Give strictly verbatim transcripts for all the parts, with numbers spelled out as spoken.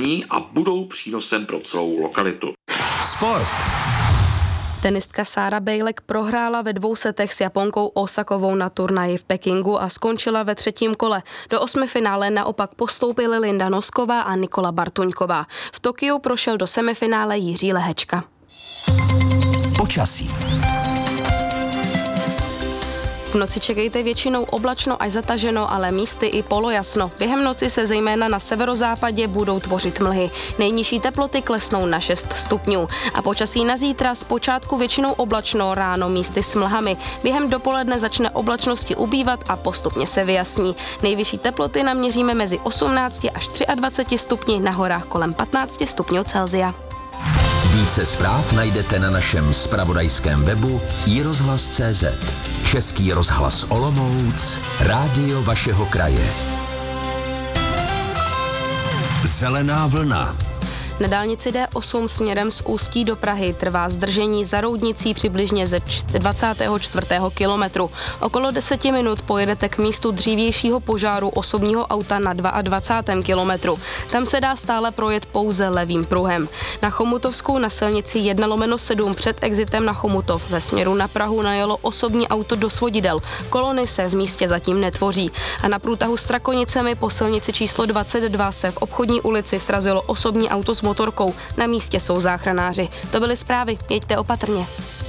zranění a budou přínosem pro celou lokalitu. Sport. Tenistka Sára Bejlek prohrála ve dvou setech s Japonkou Osakovou na turnaji v Pekingu a skončila ve třetím kole. Do osmifinále naopak postoupily Linda Nosková a Nikola Bartuňková. V Tokiu prošel do semifinále Jiří Lehečka. Počasí. V noci čekejte většinou oblačno až zataženo, ale místy i polojasno. Během noci se zejména na severozápadě budou tvořit mlhy. Nejnižší teploty klesnou na šest stupňů. A počasí na zítra zpočátku většinou oblačno, ráno místy s mlhami. Během dopoledne začne oblačnosti ubývat a postupně se vyjasní. Nejvyšší teploty naměříme mezi osmnácti až dvaceti třemi stupni, na horách kolem patnácti stupňů Celsia. Více zpráv najdete na našem zpravodajském webu i rozhlas tečka cé zet. Český rozhlas Olomouc, rádio vašeho kraje. Zelená vlna. Na dálnici D osm směrem z Ústí do Prahy trvá zdržení za Roudnicí přibližně ze dvacátého čtvrtého kilometru. Okolo deseti minut pojedete k místu dřívějšího požáru osobního auta na dvacátém druhém kilometru. Tam se dá stále projet pouze levým pruhem. Na Chomutovskou na silnici jedna lomeno sedm před exitem na Chomutov ve směru na Prahu najelo osobní auto do svodidel. Kolony se v místě zatím netvoří. A na průtahu s Trakonicemi po silnici číslo dvacet dva se v obchodní ulici srazilo osobní auto s motorkou. Na místě jsou záchranáři. To byly zprávy. Jeďte opatrně.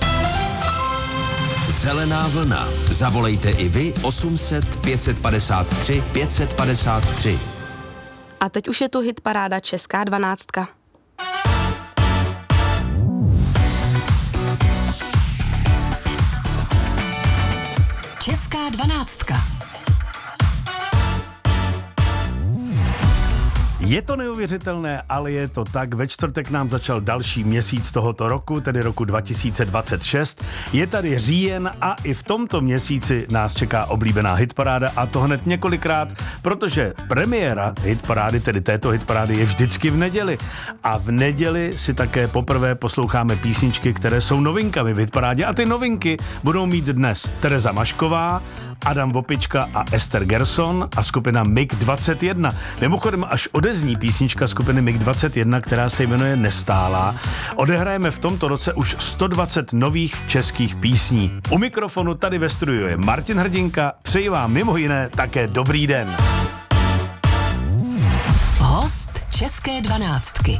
Zelená vlna. Zavolejte i vy osm set pět set padesát tři pět set padesát tři. A teď už je tu hitparáda Česká dvanáctka. Česká dvanáctka. Je to neuvěřitelné, ale je to tak. Ve čtvrtek nám začal další měsíc tohoto roku, tedy roku dva tisíce dvacet šest. Je tady říjen a i v tomto měsíci nás čeká oblíbená hitparáda, a to hned několikrát, protože premiéra hitparády, tedy této hitparády, je vždycky v neděli. A v neděli si také poprvé posloucháme písničky, které jsou novinkami v hitparádě, a ty novinky budou mít dnes Tereza Mašková, Adam Vopička a Ester Gerson a skupina M I G dvacet jedna. Mimochodem, až odezní písnička skupiny M I G dvacet jedna, která se jmenuje Nestálá, odehrajeme v tomto roce už sto dvacet nových českých písní. U mikrofonu tady ve studiu je Martin Hrdinka, přeji vám mimo jiné také dobrý den. Host České dvanáctky.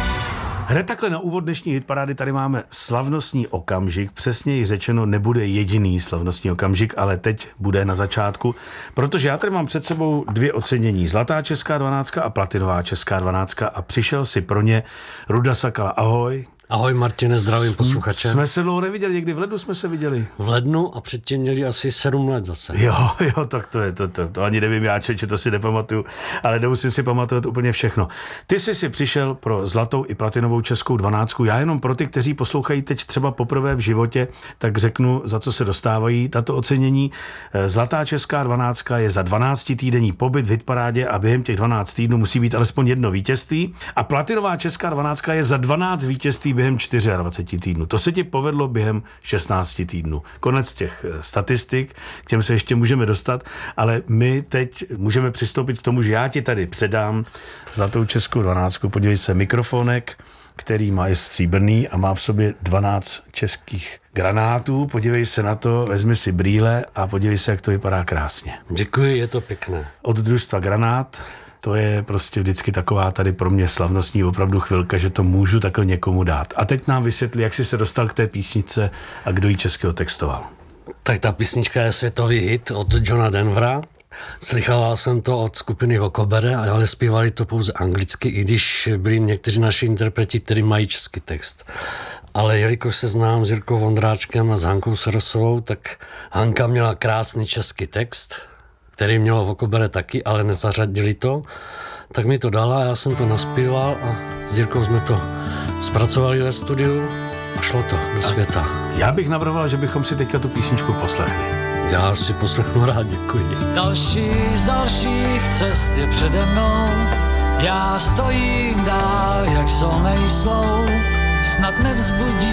Hned takhle na úvod dnešní hitparády tady máme slavnostní okamžik, přesněji řečeno nebude jediný slavnostní okamžik, ale teď bude na začátku, protože já tady mám před sebou dvě ocenění, Zlatá česká dvanáctka a Platinová česká dvanáctka, a přišel si pro ně Ruda Sakala. Ahoj. Ahoj Martine, zdravím posluchače. Jsme se dlouho neviděli, někdy v lednu jsme se viděli. V lednu a předtím měli asi sedm let zase. Jo, jo, tak to je, to, to, to ani nevím já, če, to si nepamatuju, ale nemusím si pamatovat úplně všechno. Ty jsi si přišel pro Zlatou i Platinovou českou dvanáctku, já jenom pro ty, kteří poslouchají teď třeba poprvé v životě, tak řeknu, za co se dostávají tato ocenění. Zlatá česká dvanáctka je za dvanáctitýdenní pobyt v hitparádě a během těch dvanácti týdnů musí být alespoň jedno vítězství, a Platinová česká dvanáctka je za dvanáct vítězství během dvaceti čtyř týdnů. To se ti povedlo během šestnácti týdnů. Konec těch statistik, k těm se ještě můžeme dostat, ale my teď můžeme přistoupit k tomu, že já ti tady předám Zlatou českou dvanáctku. Podívej se, mikrofonek, který má je stříbrný a má v sobě dvanáct českých granátů. Podívej se na to, vezmi si brýle a podívej se, jak to vypadá krásně. Děkuji, je to pěkné. Od družstva Granát. To je prostě vždycky taková tady pro mě slavnostní opravdu chvilka, že to můžu takhle někomu dát. A teď nám vysvětli, jak jsi se dostal k té písničce a kdo ji českého textoval. Tak ta písnička je světový hit od Johna Denvera. Slychával jsem to od skupiny Vokobere, ale zpívali to pouze anglicky, i když byli někteří naši interpreti, kteří mají český text. Ale jelikož se znám s Jirkou Vondráčkem a s Hankou Sorosovou, tak Hanka měla krásný český text, který mělo Vokobere taky, ale nezařadili to, tak mi to dala, já jsem to naspíval a s Jirkou jsme to zpracovali ve studiu a šlo to do světa. Já bych navrhoval, že bychom si teďka tu písničku poslechli. Já si poslechnu rád, děkuji. Další z dalších cest je přede mnou, já stojím dál, jak solnej slou, snad nevzbudí